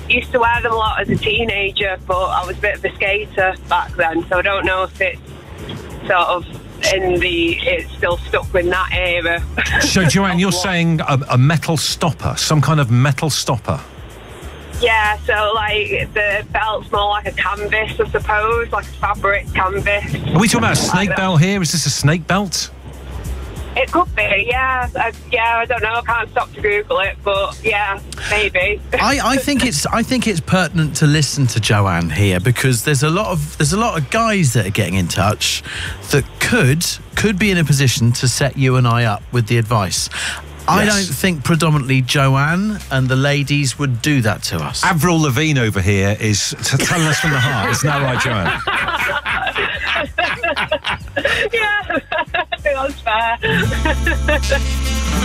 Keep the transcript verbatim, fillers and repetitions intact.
used to wear them a lot as a teenager, but I was a bit of a skater back then, so I don't know if it's sort of in the, it's still stuck with that era. So, Joanne, you're saying a, a metal stopper, some kind of metal stopper? Yeah, so like the belt's more like a canvas, I suppose, like a fabric canvas. Are we talking about a snake belt here? Is this a snake belt? It could be, yeah. I, yeah, I don't know. I can't stop to Google it, but yeah, maybe. I, I think it's I think it's pertinent to listen to Joanne here, because there's a lot of there's a lot of guys that are getting in touch that could could be in a position to set you and I up with the advice. I Yes. don't think predominantly Joanne and the ladies would do that to us. Avril Lavigne over here is t- telling us from the heart. Isn't that right, Joanne? Yeah, I think that's fair.